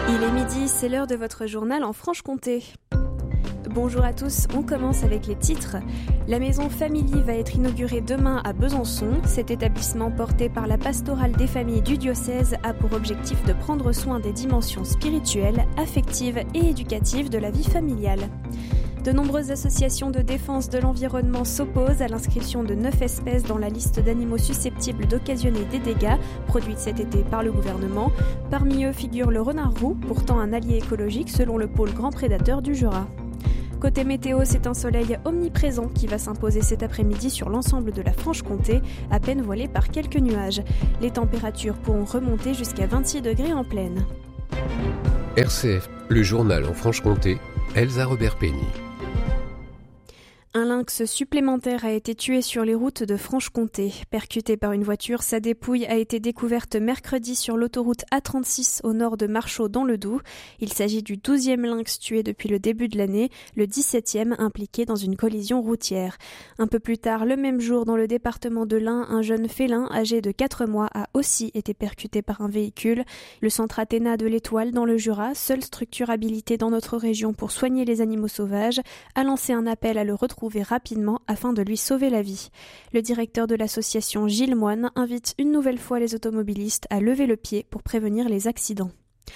Il est midi, c'est l'heure de votre journal en Franche-Comté. Bonjour à tous, on commence avec les titres. La maison Family va être inaugurée demain à Besançon. Cet établissement porté par la pastorale des familles du diocèse a pour objectif de prendre soin des dimensions spirituelles, affectives et éducatives de la vie familiale. De nombreuses associations de défense de l'environnement s'opposent à l'inscription de 9 espèces dans la liste d'animaux susceptibles d'occasionner des dégâts produites cet été par le gouvernement. Parmi eux figure le renard roux, pourtant un allié écologique selon le pôle grand prédateur du Jura. Côté météo, c'est un soleil omniprésent qui va s'imposer cet après-midi sur l'ensemble de la Franche-Comté, à peine voilé par quelques nuages. Les températures pourront remonter jusqu'à 26 degrés en plaine. RCF, le journal en Franche-Comté, Elsa Robert-Peigny. Un lynx supplémentaire a été tué sur les routes de Franche-Comté. Percuté par une voiture, sa dépouille a été découverte mercredi sur l'autoroute A36 au nord de Marchaux dans le Doubs. Il s'agit du 12e lynx tué depuis le début de l'année, le 17e impliqué dans une collision routière. Un peu plus tard, le même jour, dans le département de l'Ain, un jeune félin âgé de 4 mois a aussi été percuté par un véhicule. Le centre Athéna de l'Étoile dans le Jura, seule structure habilitée dans notre région pour soigner les animaux sauvages, a lancé un appel à le retrouver rapidement afin de lui sauver la vie. Le directeur de l'association Gilles Moine invite une nouvelle fois les automobilistes à lever le pied pour prévenir les accidents.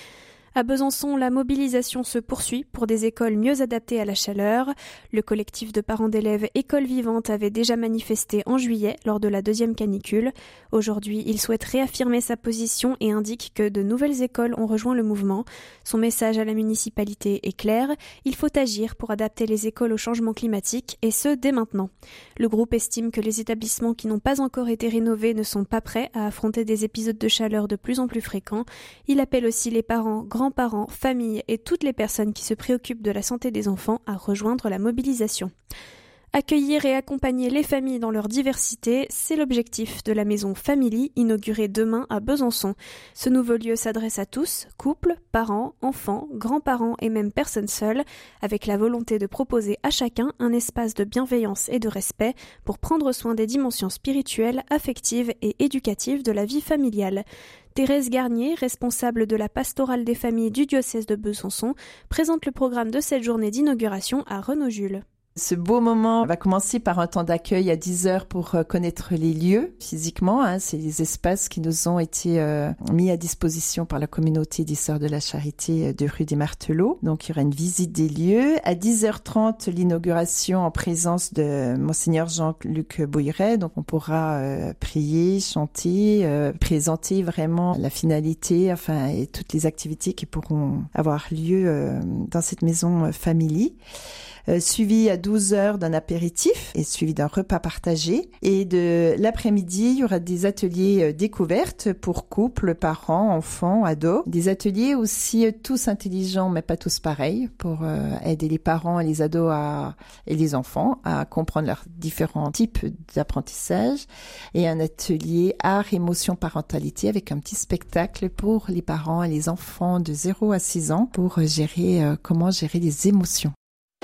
À Besançon, la mobilisation se poursuit pour des écoles mieux adaptées à la chaleur. Le collectif de parents d'élèves École Vivante avait déjà manifesté en juillet lors de la deuxième canicule. Aujourd'hui, il souhaite réaffirmer sa position et indique que de nouvelles écoles ont rejoint le mouvement. Son message à la municipalité est clair, il faut agir pour adapter les écoles au changement climatique et ce, dès maintenant. Le groupe estime que les établissements qui n'ont pas encore été rénovés ne sont pas prêts à affronter des épisodes de chaleur de plus en plus fréquents. Il appelle aussi les parents, grands-parents, familles et toutes les personnes qui se préoccupent de la santé des enfants à rejoindre la mobilisation. Accueillir et accompagner les familles dans leur diversité, c'est l'objectif de la maison Family, inaugurée demain à Besançon. Ce nouveau lieu s'adresse à tous, couples, parents, enfants, grands-parents et même personnes seules, avec la volonté de proposer à chacun un espace de bienveillance et de respect pour prendre soin des dimensions spirituelles, affectives et éducatives de la vie familiale. Thérèse Garnier, responsable de la pastorale des familles du diocèse de Besançon, présente le programme de cette journée d'inauguration à Renaud-Jules. Ce beau moment va commencer par un temps d'accueil à 10 heures pour connaître les lieux physiquement. C'est les espaces qui nous ont été mis à disposition par la communauté des Sœurs de la Charité de rue des Martelots. Donc, il y aura une visite des lieux. À 10h30, l'inauguration en présence de Monseigneur Jean-Luc Bouilleret. Donc, on pourra prier, chanter, présenter vraiment la finalité, et toutes les activités qui pourront avoir lieu dans cette maison Family. Suivi à 12 heures d'un apéritif et suivi d'un repas partagé. Et de l'après-midi, il y aura des ateliers découvertes pour couples, parents, enfants, ados. Des ateliers aussi tous intelligents, mais pas tous pareils, pour aider les parents et les ados et les enfants à comprendre leurs différents types d'apprentissage. Et un atelier art, émotion, parentalité avec un petit spectacle pour les parents et les enfants de 0 à 6 ans pour comment gérer les émotions.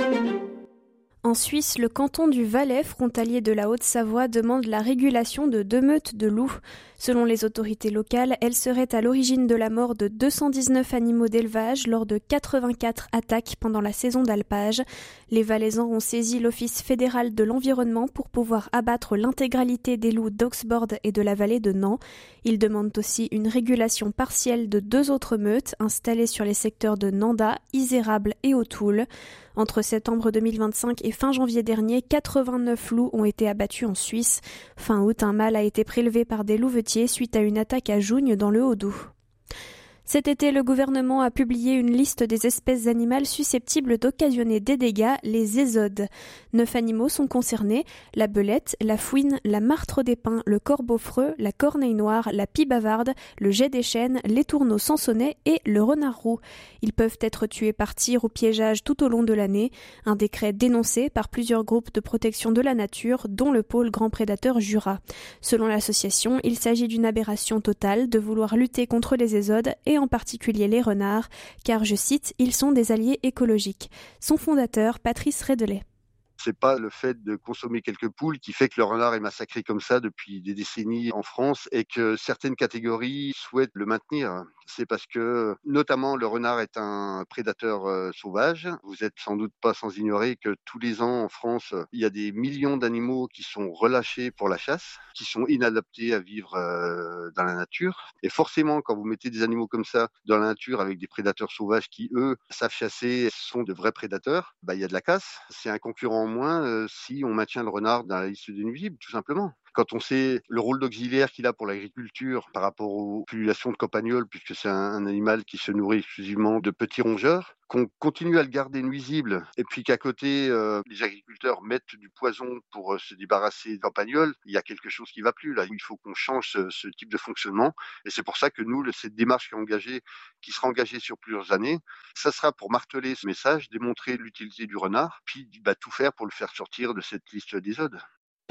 En Suisse, le canton du Valais, frontalier de la Haute-Savoie, demande la régulation de 2 meutes de loups. Selon les autorités locales, elles seraient à l'origine de la mort de 219 animaux d'élevage lors de 84 attaques pendant la saison d'alpage. Les Valaisans ont saisi l'Office fédéral de l'environnement pour pouvoir abattre l'intégralité des loups d'Oxboord et de la vallée de Nant. Ils demandent aussi une régulation partielle de 2 autres meutes installées sur les secteurs de Nanda, Isérable et O'Toole. Entre septembre 2025 et fin janvier dernier, 89 loups ont été abattus en Suisse. Fin août, un mâle a été prélevé par des louvetiers suite à une attaque à Jougne dans le Haut-Doubs. Cet été, le gouvernement a publié une liste des espèces animales susceptibles d'occasionner des dégâts, les ésodes. 9 animaux sont concernés, la belette, la fouine, la martre des pins, le corbeau-freux, la corneille noire, la pie bavarde, le jet des chênes, les tourneaux sansonnets et le renard roux. Ils peuvent être tués par tir ou piégeage tout au long de l'année. Un décret dénoncé par plusieurs groupes de protection de la nature, dont le pôle grand prédateur Jura. Selon l'association, il s'agit d'une aberration totale de vouloir lutter contre les ésodes et en particulier les renards, car, je cite, ils sont des alliés écologiques. Son fondateur, Patrice Rédelet. C'est pas le fait de consommer quelques poules qui fait que le renard est massacré comme ça depuis des décennies en France et que certaines catégories souhaitent le maintenir. c'est parce que, notamment, le renard est un prédateur sauvage. Vous êtes sans doute pas sans ignorer que tous les ans en France, il y a des millions d'animaux qui sont relâchés pour la chasse, qui sont inadaptés à vivre dans la nature. Et forcément, quand vous mettez des animaux comme ça dans la nature avec des prédateurs sauvages qui, eux, savent chasser, sont de vrais prédateurs, il y a de la casse. C'est un concurrent en moins si on maintient le renard dans la liste des nuisibles, tout simplement. Quand on sait le rôle d'auxiliaire qu'il a pour l'agriculture par rapport aux populations de campagnols, puisque c'est un animal qui se nourrit exclusivement de petits rongeurs, qu'on continue à le garder nuisible, et puis qu'à côté, les agriculteurs mettent du poison pour se débarrasser des campagnols, il y a quelque chose qui ne va plus là. Il faut qu'on change ce type de fonctionnement, et c'est pour ça que nous, cette démarche qui sera engagée sur plusieurs années, ça sera pour marteler ce message, démontrer l'utilité du renard, puis tout faire pour le faire sortir de cette liste d'Exode.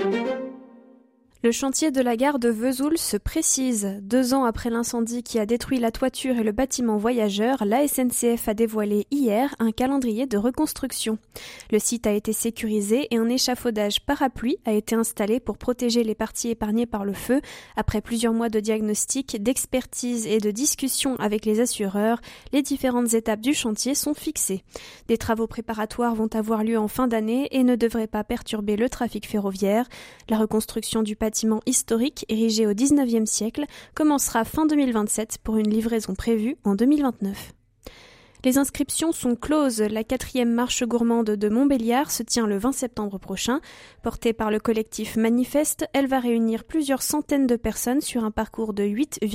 Le chantier de la gare de Vesoul se précise. 2 ans après l'incendie qui a détruit la toiture et le bâtiment voyageur, la SNCF a dévoilé hier un calendrier de reconstruction. Le site a été sécurisé et un échafaudage parapluie a été installé pour protéger les parties épargnées par le feu. Après plusieurs mois de diagnostic, d'expertise et de discussion avec les assureurs, les différentes étapes du chantier sont fixées. Des travaux préparatoires vont avoir lieu en fin d'année et ne devraient pas perturber le trafic ferroviaire. La reconstruction du bâtiment historique érigé au XIXe siècle commencera fin 2027 pour une livraison prévue en 2029. Les inscriptions sont closes. La 4e marche gourmande de Montbéliard se tient le 20 septembre prochain. Portée par le collectif Manifeste, elle va réunir plusieurs centaines de personnes sur un parcours de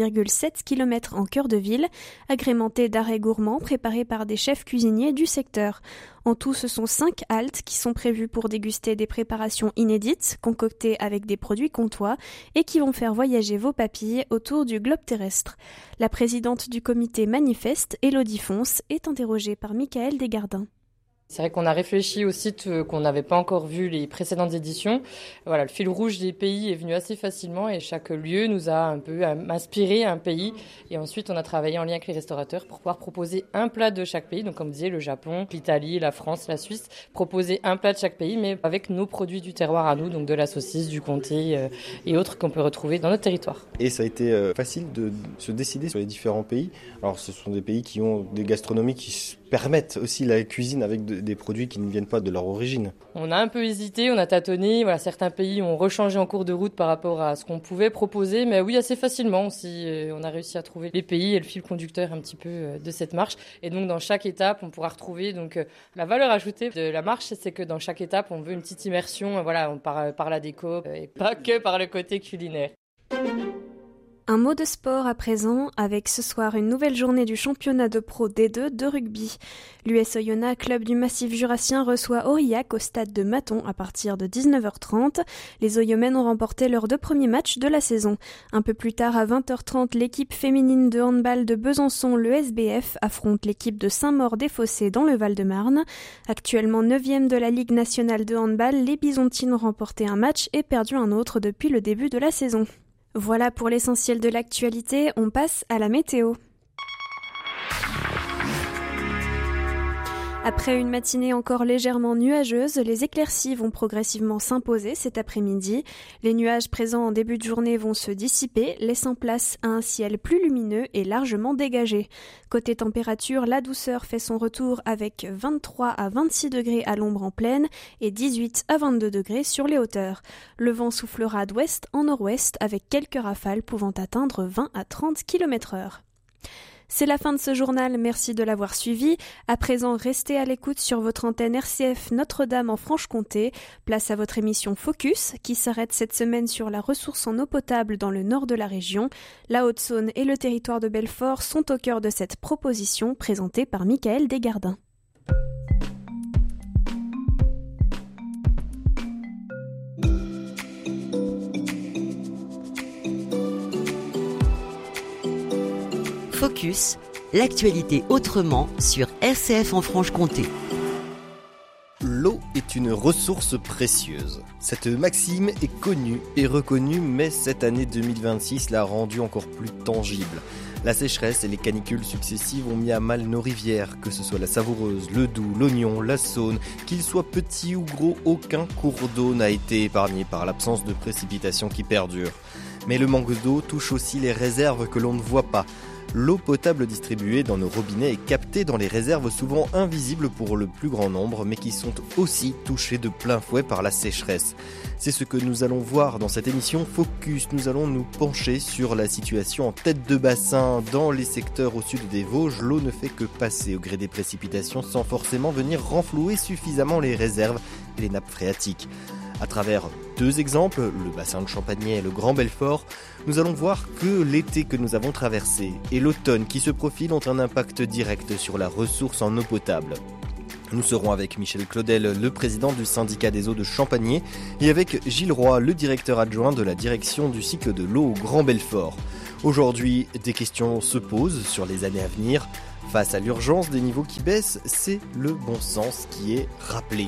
8,7 km en cœur de ville, agrémenté d'arrêts gourmands préparés par des chefs cuisiniers du secteur. En tout, ce sont 5 haltes qui sont prévues pour déguster des préparations inédites, concoctées avec des produits comtois et qui vont faire voyager vos papilles autour du globe terrestre. La présidente du comité Manifeste, Élodie Fonce, est interrogée par Michael Desgardins. C'est vrai qu'on a réfléchi au site qu'on n'avait pas encore vu les précédentes éditions. Voilà, le fil rouge des pays est venu assez facilement et chaque lieu nous a un peu inspiré un pays. Et ensuite, on a travaillé en lien avec les restaurateurs pour pouvoir proposer un plat de chaque pays. Donc, comme vous disiez, le Japon, l'Italie, la France, la Suisse, proposer un plat de chaque pays, mais avec nos produits du terroir à nous, donc de la saucisse, du comté et autres qu'on peut retrouver dans notre territoire. Et ça a été facile de se décider sur les différents pays. Alors, ce sont des pays qui ont des gastronomies qui permettent aussi la cuisine avec des produits qui ne viennent pas de leur origine. On a un peu hésité, on a tâtonné. Voilà, certains pays ont rechangé en cours de route par rapport à ce qu'on pouvait proposer, mais oui, assez facilement aussi. On a réussi à trouver les pays et le fil conducteur un petit peu de cette marche. Et donc, dans chaque étape, on pourra retrouver donc la valeur ajoutée de la marche, c'est que dans chaque étape, on veut une petite immersion. Voilà, par la déco et pas que par le côté culinaire. Un mot de sport à présent, avec ce soir une nouvelle journée du championnat de pro D2 de rugby. L'US Oyonnax, club du Massif jurassien, reçoit Aurillac au stade de Maton à partir de 19h30. Les Oyomènes ont remporté leurs 2 premiers matchs de la saison. Un peu plus tard, à 20h30, l'équipe féminine de handball de Besançon, le SBF, affronte l'équipe de Saint-Maur-des-Fossés dans le Val-de-Marne. Actuellement 9e de la Ligue nationale de handball, les Bisontines ont remporté un match et perdu un autre depuis le début de la saison. Voilà pour l'essentiel de l'actualité, on passe à la météo. Après une matinée encore légèrement nuageuse, les éclaircies vont progressivement s'imposer cet après-midi. Les nuages présents en début de journée vont se dissiper, laissant place à un ciel plus lumineux et largement dégagé. Côté température, la douceur fait son retour avec 23 à 26 degrés à l'ombre en plaine et 18 à 22 degrés sur les hauteurs. Le vent soufflera d'ouest en nord-ouest avec quelques rafales pouvant atteindre 20 à 30 km/h. C'est la fin de ce journal, merci de l'avoir suivi. À présent, restez à l'écoute sur votre antenne RCF Notre-Dame en Franche-Comté. Place à votre émission Focus, qui s'arrête cette semaine sur la ressource en eau potable dans le nord de la région. La Haute-Saône et le territoire de Belfort sont au cœur de cette proposition présentée par Michael Desgardins. Focus, l'actualité autrement sur RCF en Franche-Comté. L'eau est une ressource précieuse. Cette maxime est connue et reconnue, mais cette année 2026 l'a rendue encore plus tangible. La sécheresse et les canicules successives ont mis à mal nos rivières, que ce soit la Savoureuse, le Doubs, l'Oignon, la Saône. Qu'ils soient petits ou gros, aucun cours d'eau n'a été épargné par l'absence de précipitations qui perdurent. Mais le manque d'eau touche aussi les réserves que l'on ne voit pas. L'eau potable distribuée dans nos robinets est captée dans les réserves souvent invisibles pour le plus grand nombre, mais qui sont aussi touchées de plein fouet par la sécheresse. C'est ce que nous allons voir dans cette émission Focus. Nous allons nous pencher sur la situation en tête de bassin. Dans les secteurs au sud des Vosges, l'eau ne fait que passer au gré des précipitations sans forcément venir renflouer suffisamment les réserves et les nappes phréatiques. À travers 2 exemples, le bassin de Champagné et le Grand Belfort, nous allons voir que l'été que nous avons traversé et l'automne qui se profile ont un impact direct sur la ressource en eau potable. Nous serons avec Michel Claudel, le président du syndicat des eaux de Champagné, et avec Gilles Roy, le directeur adjoint de la direction du cycle de l'eau au Grand Belfort. Aujourd'hui, des questions se posent sur les années à venir. Face à l'urgence des niveaux qui baissent, c'est le bon sens qui est rappelé.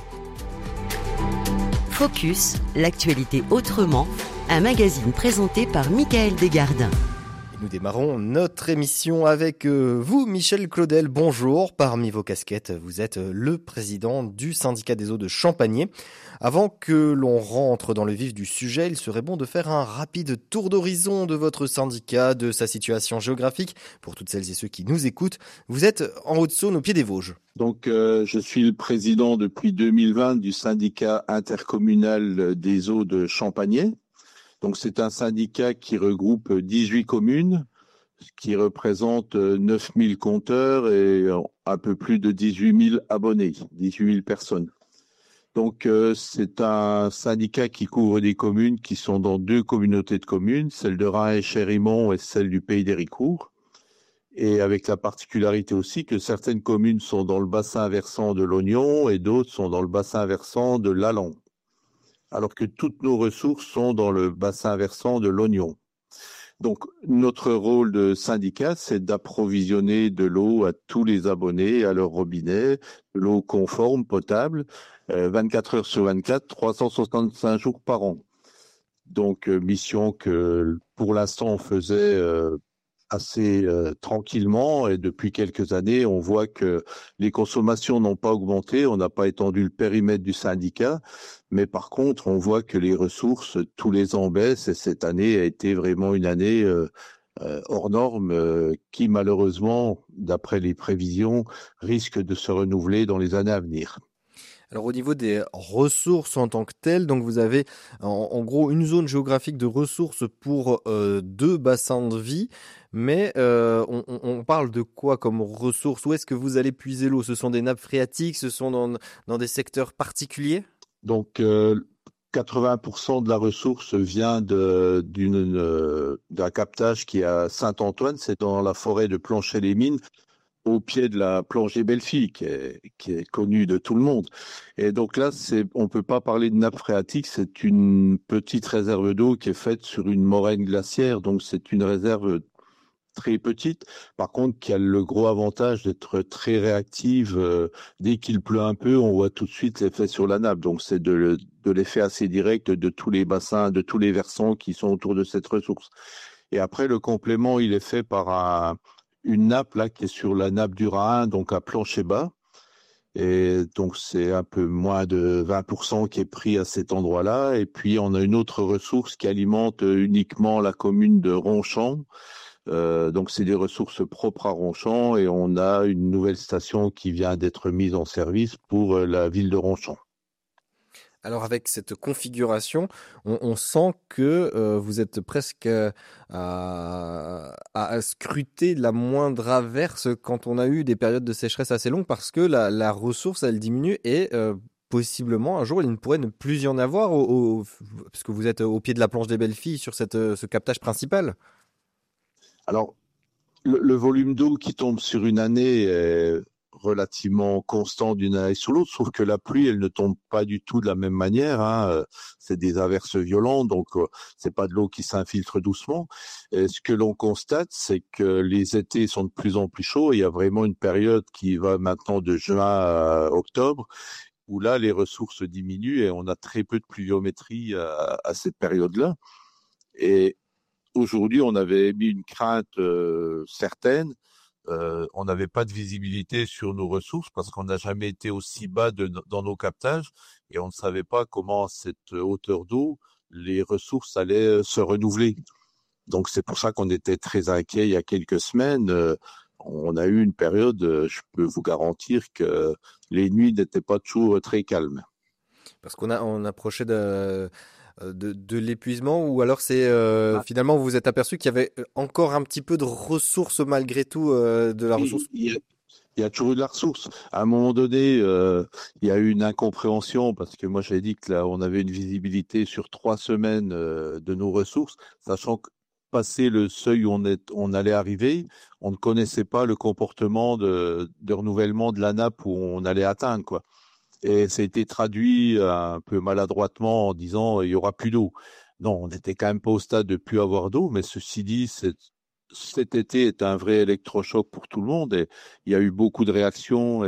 Focus, l'actualité autrement, un magazine présenté par Michael Desgardins. Et nous démarrons notre émission avec vous, Michel Claudel. Bonjour. Parmi vos casquettes, vous êtes le président du syndicat des eaux de Champagné. Avant que l'on rentre dans le vif du sujet, il serait bon de faire un rapide tour d'horizon de votre syndicat, de sa situation géographique. Pour toutes celles et ceux qui nous écoutent, vous êtes en Haute-Saône, au pied des Vosges. Donc, je suis le président depuis 2020 du syndicat intercommunal des eaux de Champagné. Donc, c'est un syndicat qui regroupe 18 communes, qui représente 9000 compteurs et un peu plus de 18 000 abonnés, 18 000 personnes. Donc, c'est un syndicat qui couvre des communes qui sont dans 2 communautés de communes, celle de Rhin et Chérimont et celle du Pays d'Héricourt. Et avec la particularité aussi que certaines communes sont dans le bassin versant de l'Ognon et d'autres sont dans le bassin versant de l'Allan. Alors que toutes nos ressources sont dans le bassin versant de l'Ognon. Donc, notre rôle de syndicat, c'est d'approvisionner de l'eau à tous les abonnés, à leur robinet, de l'eau conforme, potable, 24 heures sur 24, 365 jours par an. Donc, mission que pour l'instant on faisait assez tranquillement, et depuis quelques années, on voit que les consommations n'ont pas augmenté, on n'a pas étendu le périmètre du syndicat, mais par contre, on voit que les ressources tous les ans baissent, et cette année a été vraiment une année hors norme qui malheureusement, d'après les prévisions, risque de se renouveler dans les années à venir. Alors au niveau des ressources en tant que telles, donc vous avez en gros une zone géographique de ressources pour 2 bassins de vie, mais on parle de quoi comme ressources? Où est-ce que vous allez puiser l'eau? Ce sont des nappes phréatiques? Ce sont dans des secteurs particuliers? Donc 80% de la ressource vient d'un captage qui est à Saint-Antoine, c'est dans la forêt de Planchet-les-Mines, au pied de la plongée Belle-Fille, qui est connue de tout le monde. Et donc là, on peut pas parler de nappe phréatique, c'est une petite réserve d'eau qui est faite sur une moraine glaciaire, donc c'est une réserve très petite, par contre qui a le gros avantage d'être très réactive. Dès qu'il pleut un peu, on voit tout de suite l'effet sur la nappe, donc c'est de l'effet assez direct de tous les bassins, de tous les versants qui sont autour de cette ressource. Et après, le complément, il est fait par une nappe là qui est sur la nappe du Rhin, donc à Planchet-Bas. Et donc, c'est un peu moins de 20% qui est pris à cet endroit-là. Et puis, on a une autre ressource qui alimente uniquement la commune de Ronchamp. Donc, c'est des ressources propres à Ronchamp et on a une nouvelle station qui vient d'être mise en service pour la ville de Ronchamp. Alors avec cette configuration, on sent que vous êtes presque à scruter la moindre averse quand on a eu des périodes de sécheresse assez longues, parce que la ressource, elle diminue et possiblement un jour il ne pourrait ne plus y en avoir parce que vous êtes au pied de la planche des Belles-Filles sur ce captage principal. Alors, le volume d'eau qui tombe sur une année est relativement constant d'une année sur l'autre, sauf que la pluie, elle ne tombe pas du tout de la même manière, hein. C'est des averses violentes, donc c'est pas de l'eau qui s'infiltre doucement. Et ce que l'on constate, c'est que les étés sont de plus en plus chauds. Il y a vraiment une période qui va maintenant de juin à octobre, où là, les ressources diminuent et on a très peu de pluviométrie à cette période-là. Et aujourd'hui, on avait mis une crainte certaine. On n'avait pas de visibilité sur nos ressources parce qu'on n'a jamais été aussi bas dans nos captages et on ne savait pas comment à cette hauteur d'eau les ressources allaient se renouveler. Donc c'est pour ça qu'on était très inquiets il y a quelques semaines. On a eu une période, je peux vous garantir que les nuits n'étaient pas toujours très calmes. Parce on approchait de l'épuisement, ou alors c'est finalement vous vous êtes aperçu qu'il y avait encore un petit peu de ressources malgré tout, de la ressource. Il y a toujours eu de la ressource. À un moment donné, il y a eu une incompréhension parce que moi j'ai dit que là on avait une visibilité sur 3 semaines de nos ressources, sachant que passé le seuil où on allait arriver, on ne connaissait pas le comportement de renouvellement de la nappe où on allait atteindre, quoi. Et ça a été traduit un peu maladroitement en disant il y aura plus d'eau. Non, on n'était quand même pas au stade de plus avoir d'eau, mais ceci dit, cet été est un vrai électrochoc pour tout le monde et il y a eu beaucoup de réactions.